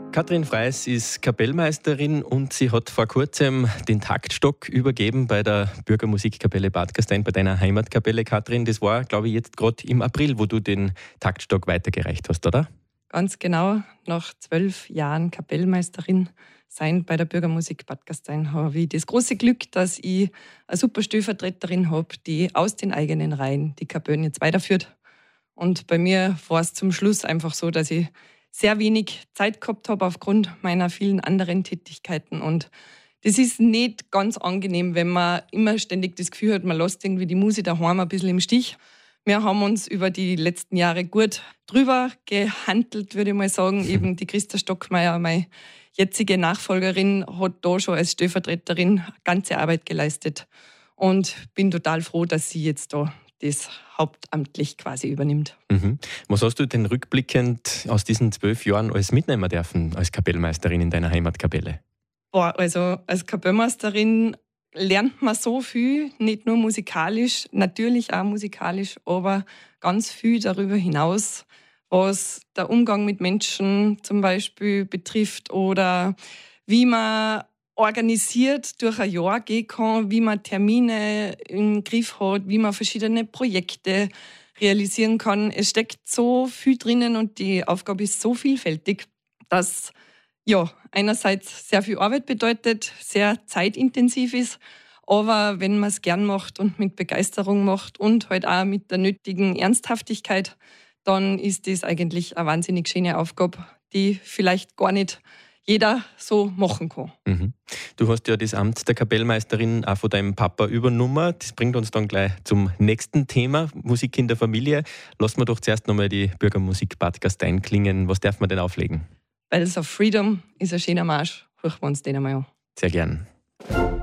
Katrin Freis ist Kapellmeisterin und sie hat vor kurzem den Taktstock übergeben bei der Bürgermusikkapelle Bad Gastein, bei deiner Heimatkapelle, Katrin. Das war, glaube ich, jetzt gerade im April, wo du den Taktstock weitergereicht hast, oder? Ganz genau, nach 12 Jahren Kapellmeisterin sein bei der Bürgermusik Bad Gastein habe ich das große Glück, dass ich eine super Stellvertreterin habe, die aus den eigenen Reihen die Kapellen jetzt weiterführt. Und bei mir war es zum Schluss einfach so, dass ich sehr wenig Zeit gehabt habe aufgrund meiner vielen anderen Tätigkeiten. Und das ist nicht ganz angenehm, wenn man immer ständig das Gefühl hat, man lässt irgendwie die Musik daheim ein bisschen im Stich. Wir haben uns über die letzten Jahre gut drüber gehandelt, würde ich mal sagen. Eben die Christa Stockmeier, meine jetzige Nachfolgerin, hat da schon als Stellvertreterin ganze Arbeit geleistet. Und bin total froh, dass sie jetzt da das hauptamtlich quasi übernimmt. Was hast du denn rückblickend aus diesen 12 Jahren alles mitnehmen dürfen als Kapellmeisterin in deiner Heimatkapelle? Also als Kapellmeisterin lernt man so viel, nicht nur musikalisch, natürlich auch musikalisch, aber ganz viel darüber hinaus, was der Umgang mit Menschen zum Beispiel betrifft oder wie man organisiert durch ein Jahr gehen kann, wie man Termine im Griff hat, wie man verschiedene Projekte realisieren kann. Es steckt so viel drinnen und die Aufgabe ist so vielfältig, dass einerseits sehr viel Arbeit bedeutet, sehr zeitintensiv ist, aber wenn man es gern macht und mit Begeisterung macht und halt auch mit der nötigen Ernsthaftigkeit, dann ist das eigentlich eine wahnsinnig schöne Aufgabe, die vielleicht gar nicht jeder so machen kann. Du hast ja das Amt der Kapellmeisterin auch von deinem Papa übernommen. Das bringt uns dann gleich zum nächsten Thema, Musik in der Familie. Lassen wir doch zuerst nochmal die Bürgermusik Bad Gastein klingen. Was darf man denn auflegen? Bells of Freedom ist ein schöner Marsch. Hören wir uns den einmal an. Sehr gern.